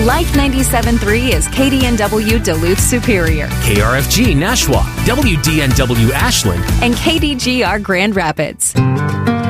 Life 97.3 is KDNW Duluth Superior. KRFG Nashua, WDNW Ashland, and KDGR Grand Rapids.